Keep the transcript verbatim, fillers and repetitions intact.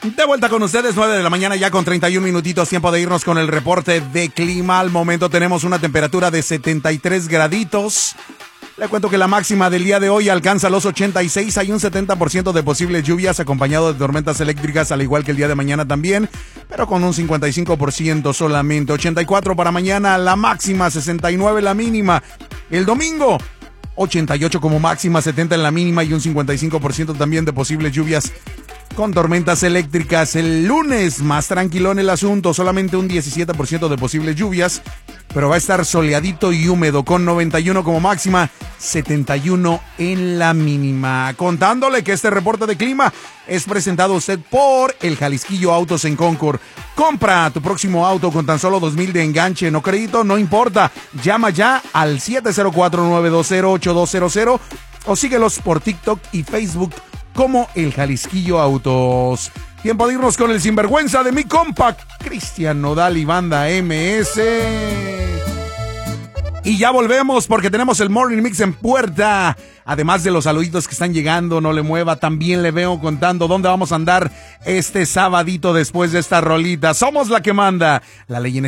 De vuelta con ustedes, nueve de la mañana ya con treinta y un minutitos, tiempo de irnos con el reporte de clima. Al momento tenemos una temperatura de setenta y tres graditos. Le cuento que la máxima del día de hoy alcanza los ochenta y seis. Hay un setenta por ciento de posibles lluvias acompañado de tormentas eléctricas, al igual que el día de mañana también, pero con un cincuenta y cinco por ciento solamente. ochenta y cuatro para mañana la máxima, sesenta y nueve la mínima. El domingo, ochenta y ocho como máxima, setenta en la mínima y un cincuenta y cinco por ciento también de posibles lluvias con tormentas eléctricas. El lunes, más tranquilo en el asunto, solamente un diecisiete por ciento de posibles lluvias, pero va a estar soleadito y húmedo con noventa y uno como máxima, setenta y uno en la mínima. Contándole que este reporte de clima es presentado a usted por el Jalisquillo Autos en Concord. Compra tu próximo auto con tan solo dos mil de enganche, no crédito, no importa. Llama ya al siete cero cuatro, nueve dos cero, ocho dos cero cero o síguelos por TikTok y Facebook como el Jalisquillo Autos. Tiempo de irnos con el sinvergüenza de mi compa Cristian Nodal y banda M S. Y ya volvemos porque tenemos el Morning Mix en puerta. Además de los saluditos que están llegando, no le mueva, también le veo contando dónde vamos a andar este sabadito después de esta rolita. Somos la que manda, la ley en